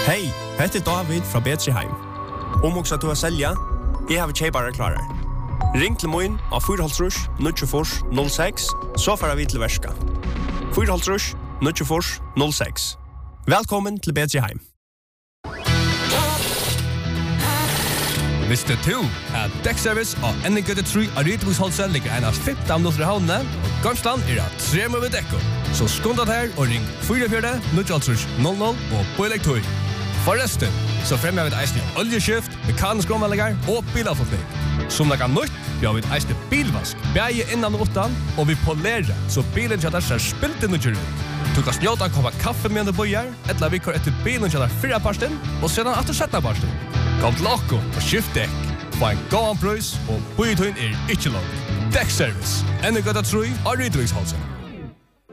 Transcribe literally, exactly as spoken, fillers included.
Hej, heter David fra Betriheim. Om också att du har sälja, jag har köpare klarar. Ring till mig av fyra noll två noll sex så får vi till värska. fyra noll två noll sex. Välkommen till Betriheim. Visste du at dekkservice og Ennegøtte tre av Rytebruksholsen ligger en av femten minutter i havnene, og Gamsland er av tre med dekker. Så skåndat her og ring fyra fyra noll noll noll og på elektor. Forresten, så fremmer vi et eisende oljeskift, mekanisk omvallinger og bilavforkning. Som det kan nytt, vi har vi et eisende bilvask, bæge innan og utan, og vi polerer, så bilen kjadar ser spilt inn og ut. Du kan snjåta koppa kaffe med en bøyer, etla vi kår etter bilen kjadar fyrra parsten, og sedan atter setna parsten. Kom til okko og skift dekk. Få en gåan prøys, og bøytøyen er ikke langt. Dekkservice. Ennegøtta tre av Rytebruksholsen.